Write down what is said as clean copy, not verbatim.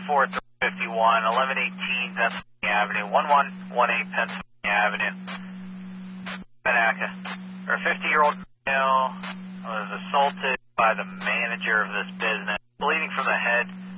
4351, 1118 Pennsylvania Avenue, 1118 Pennsylvania Avenue. Panaca. A 50-year-old male was assaulted by the manager of this business, bleeding from the head.